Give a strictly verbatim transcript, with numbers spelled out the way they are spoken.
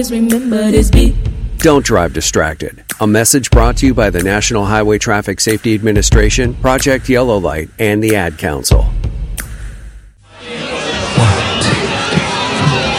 Remember this beat. Don't drive distracted. A message brought to you by the National Highway Traffic Safety Administration, Project Yellow Light, and the Ad Council.